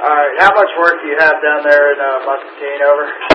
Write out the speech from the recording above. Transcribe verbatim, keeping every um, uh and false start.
All right, how much work do you have down there in uh, Muscatine, over?